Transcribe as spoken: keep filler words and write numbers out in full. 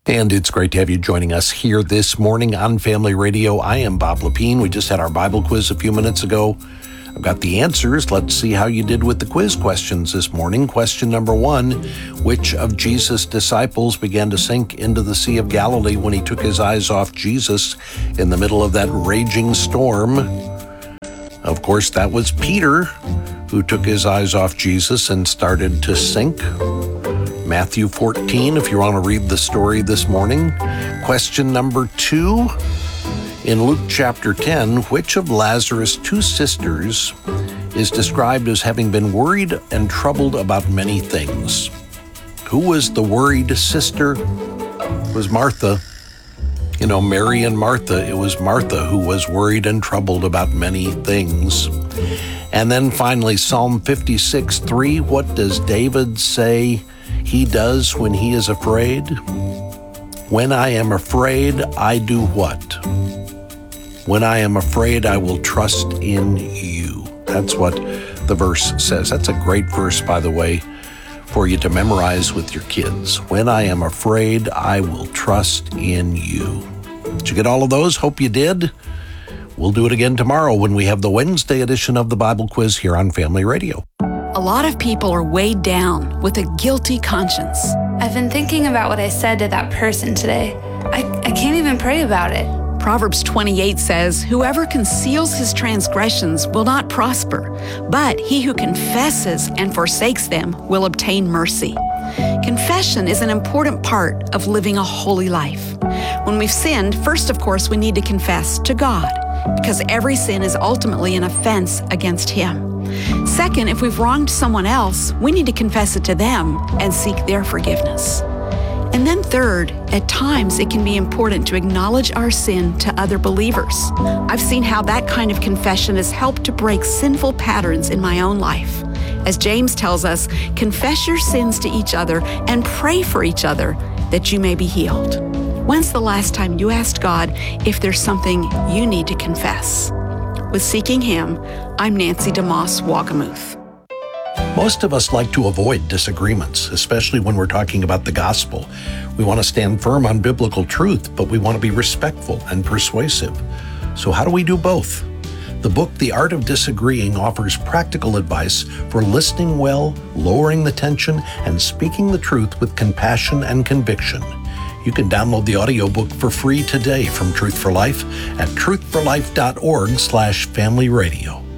And it's great to have you joining us here this morning on Family Radio. I am Bob Lepine. We just had our Bible quiz a few minutes ago. I've got the answers. Let's see how you did with the quiz questions this morning. Question number one, which of Jesus' disciples began to sink into the Sea of Galilee when he took his eyes off Jesus in the middle of that raging storm? Of course, that was Peter, who took his eyes off Jesus and started to sink. Matthew fourteen, if you want to read the story this morning. Question number two, in Luke chapter ten, which of Lazarus' two sisters is described as having been worried and troubled about many things? Who was the worried sister? It was Martha. You know, Mary and Martha, it was Martha who was worried and troubled about many things. And then finally, Psalm fifty-six three, what does David say he does when he is afraid? When I am afraid, I do what? When I am afraid, I will trust in you. That's what the verse says. That's a great verse, by the way, for you to memorize with your kids. When I am afraid, I will trust in you. Did you get all of those? Hope you did. We'll do it again tomorrow when we have the Wednesday edition of the Bible Quiz here on Family Radio. A lot of people are weighed down with a guilty conscience. I've been thinking about what I said to that person today. I, I can't even pray about it. Proverbs twenty-eight says, whoever conceals his transgressions will not prosper, but he who confesses and forsakes them will obtain mercy. Confession is an important part of living a holy life. When we've sinned, first, of course, we need to confess to God, because every sin is ultimately an offense against Him. Second, if we've wronged someone else, we need to confess it to them and seek their forgiveness. And then third, at times it can be important to acknowledge our sin to other believers. I've seen how that kind of confession has helped to break sinful patterns in my own life. As James tells us, confess your sins to each other and pray for each other that you may be healed. When's the last time you asked God if there's something you need to confess? With Seeking Him, I'm Nancy DeMoss Wagamuth. Most of us like to avoid disagreements, especially when we're talking about the gospel. We want to stand firm on biblical truth, but we want to be respectful and persuasive. So how do we do both? The book, The Art of Disagreeing, offers practical advice for listening well, lowering the tension, and speaking the truth with compassion and conviction. You can download the audiobook for free today from Truth for Life at truth for life dot org slash family radio.